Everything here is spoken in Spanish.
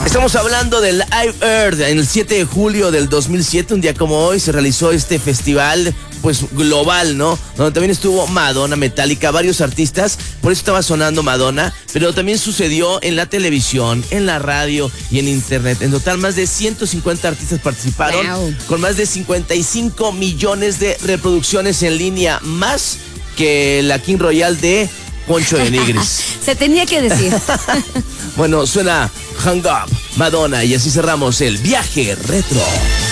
Estamos hablando del Live Earth. En el 7 de julio del 2007, un día como hoy, se realizó este festival, pues global, ¿no? Donde también estuvo Madonna, Metallica, varios artistas. Por eso estaba sonando Madonna, pero también sucedió en la televisión, en la radio y en internet. En total, más de 150 artistas participaron, con más de 55 millones de reproducciones en línea, más que la King Royal de Poncho de Nigris. Se tenía que decir. Bueno, suena Hang Up, Madonna, y así cerramos el viaje retro.